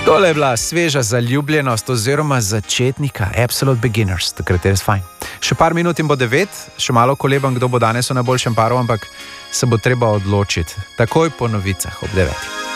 Tole je bila sveža zaljubljenost oziroma začetnika, Absolute Beginners, takrat je res fajn. Še par minut in bo 9, še malo kolebam, kdo bo danes v najboljšem paru, ampak se bo treba odločiti. Takoj po novicah ob 9.